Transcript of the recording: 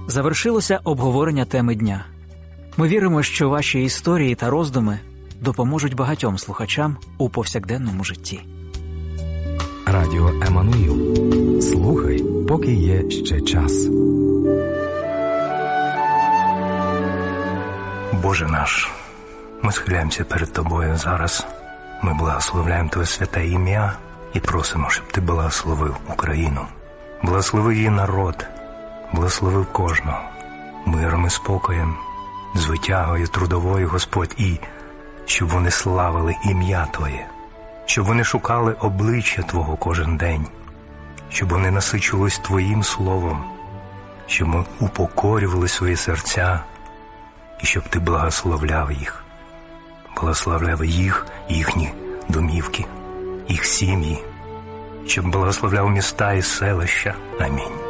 Завершилося обговорення теми дня. Ми віримо, що ваші історії та роздуми допоможуть багатьом слухачам у повсякденному житті. Радіо Еммануїл. Слухай, поки є ще час. Боже наш, ми схиляємося перед Тобою зараз. Ми благословляємо Твоє святе ім'я і просимо, щоб Ти благословив Україну. Благослови її народ, благословив кожного. Миром і спокоєм, звитягою трудовою, Господь, і щоб вони славили ім'я Твоє, щоб вони шукали обличчя Твого кожен день, щоб вони насичувались Твоїм словом, щоб ми упокорювали свої серця, і щоб Ти благословляв їх, їхні домівки, їх сім'ї, щоб благословляв міста і селища. Амінь.